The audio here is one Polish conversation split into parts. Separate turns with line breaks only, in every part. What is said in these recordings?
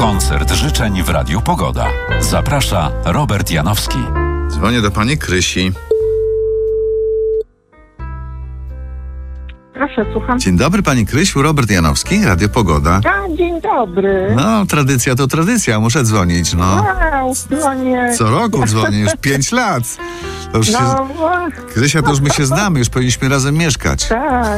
Koncert życzeń w Radiu Pogoda. Zaprasza Robert Janowski.
Dzwonię do pani Krysi.
Proszę, słucham.
Dzień dobry pani Krysiu, Robert Janowski, Radio Pogoda.
Dzień dobry.
No, tradycja to tradycja, muszę dzwonić, no.
Dzwonię.
Co roku dzwonię, już 5 lat. To już Krysia, to już my się znamy, już powinniśmy razem mieszkać.
Tak.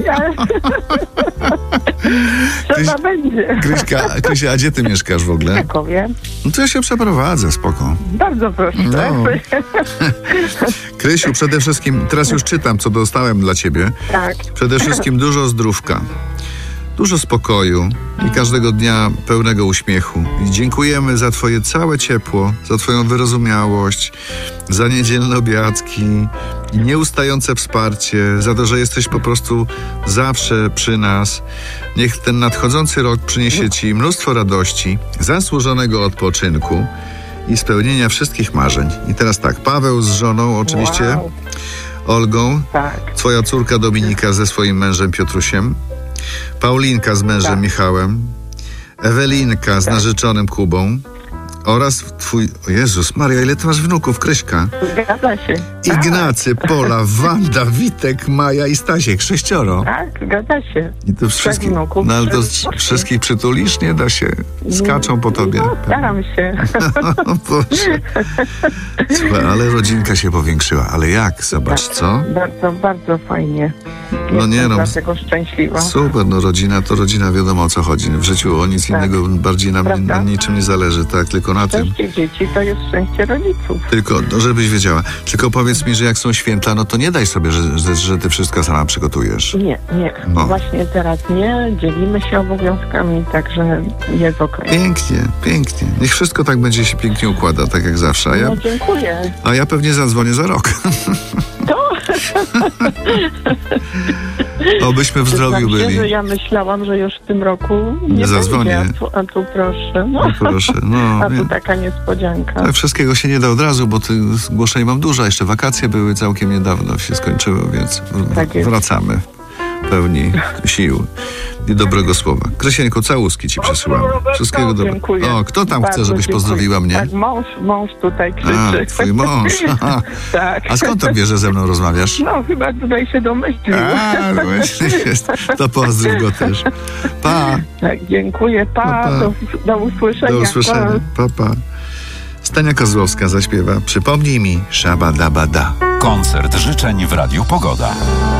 Trzeba będzie.
Krysia, a gdzie ty mieszkasz w ogóle?
W Krakowie.
No to ja się przeprowadzę, spoko.
Bardzo proszę.
No. Krysiu, przede wszystkim, teraz już czytam, co dostałem dla ciebie.
Tak.
Przede wszystkim dużo zdrówka, dużo spokoju i każdego dnia pełnego uśmiechu. I dziękujemy za twoje całe ciepło, za twoją wyrozumiałość, za niedzielne obiadki i nieustające wsparcie, za to, że jesteś po prostu zawsze przy nas. Niech ten nadchodzący rok przyniesie ci mnóstwo radości, zasłużonego odpoczynku i spełnienia wszystkich marzeń. I teraz tak, Paweł z żoną oczywiście,
Wow.
Olgą,
Tak.
twoja córka Dominika ze swoim mężem Piotrusiem, Paulinka z mężem
Tak.
Michałem, Ewelinka z narzeczonym Kubą oraz twój... O Jezus Maria, ile ty masz wnuków, Kryśka?
Zgadza się.
Ignacy, Pola, Wanda, Witek, Maja i Stasiek, 6.
Tak, zgadza się.
I to wszystkich,
wnuków,
no ale to
wszystkich.
wszystkich przytulisz? Nie da się. Skaczą po tobie.
No, staram się.
O Boże. Słuchaj, ale rodzinka się powiększyła. Ale jak? Zobacz, co?
Bardzo, bardzo fajnie.
No nie,
Jestem
no.
dlatego szczęśliwa.
Super, no rodzina to rodzina, wiadomo o co chodzi. W życiu o nic
Tak.
innego bardziej na
Prawda?
niczym nie zależy, tak, tylko na tym.
Szczęście dzieci to jest szczęście rodziców.
Tylko, no, żebyś wiedziała. Tylko powiedz mi, że jak są święta, no to nie daj sobie, że ty wszystko sama przygotujesz.
Nie.
No.
Właśnie teraz nie. Dzielimy się obowiązkami, także jest okej.
Pięknie, pięknie. Niech wszystko tak będzie się pięknie układa, tak jak zawsze.
No dziękuję.
A ja pewnie zadzwonię za rok.
To
Obyśmy w zdrowiu
znaczy, że
byli.
ja myślałam, że już w tym roku nie
zadzwonię.
będzie, a tu proszę. No.
No proszę, no.
A tu taka niespodzianka.
Tak, wszystkiego się nie da od razu, bo zgłoszeń mam dużo. Jeszcze wakacje były całkiem niedawno, się skończyły, więc
Tak jest.
wracamy pełni sił i dobrego słowa. Krysieńko, całuski ci przesyłam. Wszystkiego dobrego.
Dziękuję.
O, kto tam
Bardzo
chce, żebyś
dziękuję.
pozdrowiła mnie?
Tak, mąż tutaj krzyczy.
A, twój mąż. Aha.
Tak.
A skąd on wie, że ze mną rozmawiasz?
No, chyba tutaj się domyślił.
A, właśnie jest. To pozdrów go też. Pa.
Tak, dziękuję. Pa. Do usłyszenia.
Do usłyszenia. Pa, pa. Stania Kozłowska zaśpiewa Przypomnij mi Szabadabada.
Koncert życzeń w Radiu Pogoda.